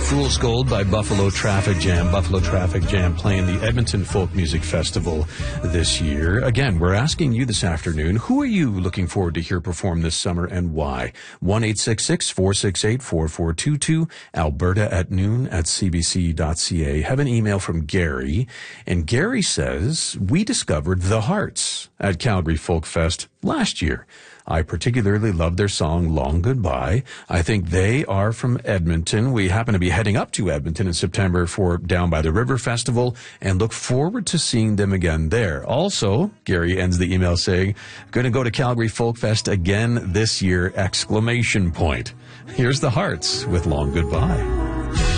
Fool's Gold by Buffalo Traffic Jam. Buffalo Traffic Jam playing the Edmonton Folk Music Festival this year. Again, we're asking you this afternoon, who are you looking forward to hear perform this summer and why? 1-866-468-4422, Alberta at noon at cbc.ca. Have an email from Gary, and Gary says, we discovered The Hearts at Calgary Folk Fest last year. I particularly love their song, Long Goodbye. I think they are from Edmonton. We happen to be heading up to Edmonton in September for Down by the River Festival and look forward to seeing them again there. Also, Gary ends the email saying, going to go to Calgary Folk Fest again this year, exclamation point. Here's The Hearts with Long Goodbye.